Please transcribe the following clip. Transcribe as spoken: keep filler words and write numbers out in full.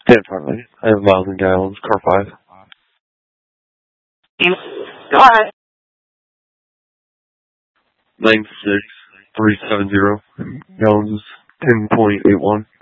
Stand front. I have miles and gallons, car five. Go ahead. Nine six three seven zero. Gallons ten point eight one.